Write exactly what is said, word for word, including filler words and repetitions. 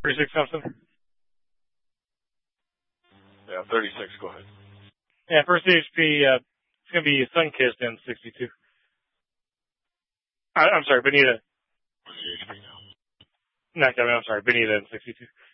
thirty-six something? Yeah, thirty-six, go ahead. Yeah, first H P, uh, it's going to be Sunkissed N sixty-two. I, I'm sorry, Bonita. What's the H P now? Not Kevin, I'm sorry, Bonita N sixty-two.